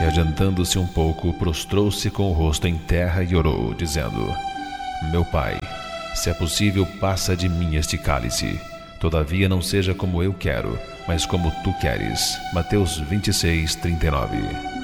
E adiantando-se um pouco, prostrou-se com o rosto em terra e orou, dizendo: Meu Pai, se é possível, passa de mim este cálice. Todavia não seja como eu quero, mas como tu queres. Mateus 26:39.